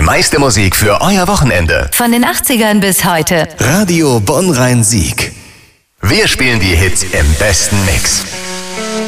meiste Musik für euer Wochenende. Von den 80ern bis heute. Radio Bonn-Rhein-Sieg. Wir spielen die Hits im besten Mix.